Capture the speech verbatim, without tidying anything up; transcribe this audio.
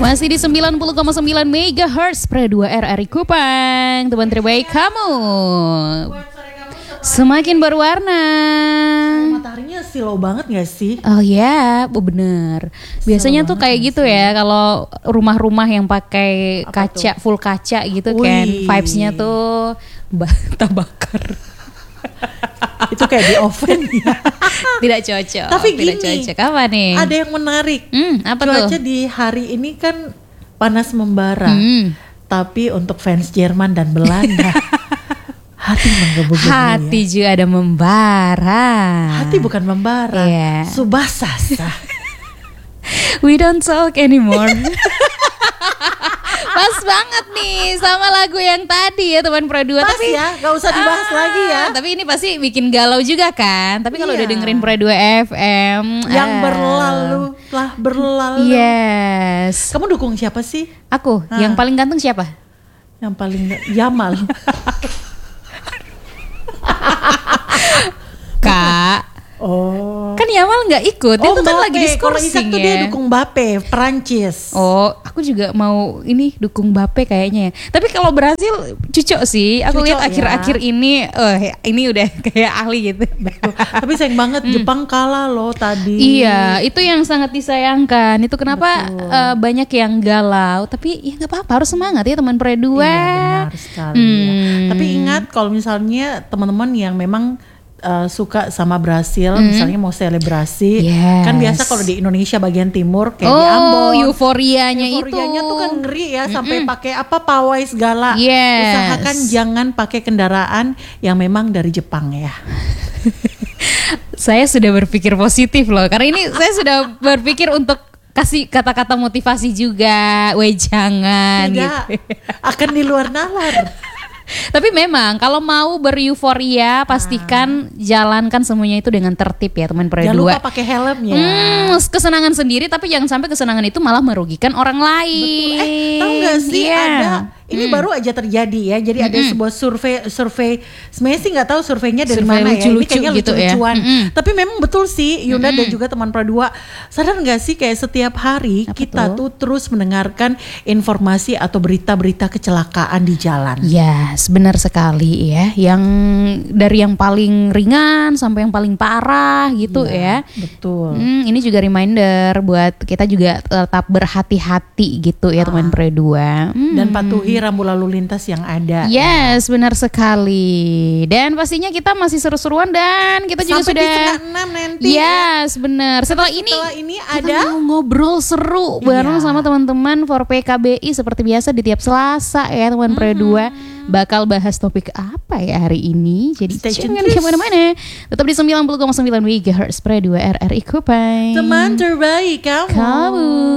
Masih di sembilan puluh koma sembilan megahertz Pro dua R R I Kupang, teman terbaik kamu. Semakin berwarna. Mataharinya silau banget gak sih? Oh ya, yeah, bener. Biasanya tuh kayak gitu ya, kalau rumah-rumah yang pakai kaca, tuh? full kaca gitu. Wih. Kan, vibes-nya tuh bata bakar. Itu kayak di oven ya. Tidak cocok. Tapi gini, tidak cocok. Apa nih? Ada yang menarik. Hmm, apa Cuaca tuh? di hari ini kan panas membara. Hmm. Tapi untuk fans Jerman dan Belanda, hati menggebu-gebu. Hati ya. juga ada membara. Hati bukan membara, yeah. subasasa. We don't talk anymore. Pas banget nih sama lagu yang tadi ya teman Pro dua. Pas tapi ya, gak usah dibahas ah, lagi ya. Tapi ini pasti bikin galau juga kan. Tapi kalau iya. udah dengerin Pro dua F M yang ah. berlalu telah berlalu. Yes. Kamu dukung siapa sih? Aku, ah. yang paling ganteng siapa? Yang paling Yamal. Kak. Oh. Kan Yamal nggak ikut, dia oh, tuh kan Mbappe. lagi diskorsing ya. Kalau dia dukung Mbappe, Prancis. Oh, aku juga mau ini dukung Mbappe kayaknya ya. Tapi kalau Brasil cucok sih. Aku Cucok lihat ya. akhir-akhir ini, oh ini udah kayak ahli gitu. Betul. Tapi sayang banget hmm. Jepang kalah loh tadi. Iya, itu yang sangat disayangkan. Itu kenapa uh, banyak yang galau. Tapi ya nggak apa-apa, harus semangat ya teman Pro dua. Iya, benar sekali. Hmm. Ya. Tapi ingat kalau misalnya teman-teman yang memang Uh, suka sama Brasil, mm. misalnya mau selebrasi, yes. kan biasa kalau di Indonesia bagian timur kayak oh, di Ambon, euforianya, euforianya itu. tuh kan ngeri ya, mm-mm. sampai pakai apa pawai segala. Yes. Usahakan jangan pakai kendaraan yang memang dari Jepang ya. Saya sudah berpikir positif loh, karena ini saya sudah berpikir untuk kasih kata-kata motivasi juga, weh jangan. Tidak, gitu. Akan di luar nalar. Tapi memang kalau mau bereuforia pastikan ah. jalankan semuanya itu dengan tertib ya teman Pro dua. Jangan lupa pakai helmnya. Hmm, kesenangan sendiri tapi jangan sampai kesenangan itu malah merugikan orang lain. Betul. Eh, tahu nggak sih yeah. ada ini hmm. baru aja terjadi ya. Jadi hmm. ada sebuah survei survei sebenarnya sih nggak tahu surveinya dari survei mana lucu, ya. Ini lucu kayaknya gitu lucu-lucuan. Ya. Hmm. Tapi memang betul sih Yunda hmm. dan juga teman Pro dua. Sadar nggak sih kayak setiap hari apa kita tuh? tuh terus mendengarkan informasi atau berita-berita kecelakaan di jalan. Yes, benar sekali ya. Yang dari yang paling ringan sampai yang paling parah gitu ya. ya. Betul. Hmm, ini juga reminder buat kita juga tetap berhati-hati gitu ya ah. teman Pro dua. Hmm. Dan patuhi rambu lalu lintas yang ada. Yes, ya. Benar sekali. Dan pastinya kita masih seru-seruan dan kita juga sampai sudah di setengah enam nanti. Yes, benar. Setelah, setelah ini, ini ada mau ngobrol seru iya. bareng sama teman-teman for P K B I seperti biasa di tiap Selasa ya teman Pro dua. Bakal bahas topik apa ya hari ini. Jadi jangan kemana-mana. Tetap di sembilan puluh koma sembilan megahertz Pro dua R R I Kupang. Teman terbaik kamu. Kamu.